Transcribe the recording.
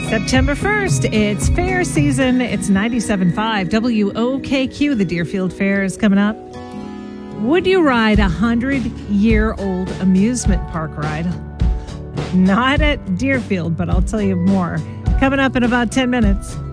September 1st, it's fair season. It's 97.5 WOKQ. The Deerfield Fair is coming up. Would you ride a 100-year-old amusement park ride? Not at Deerfield, but I'll tell you more. Coming up in about 10 minutes.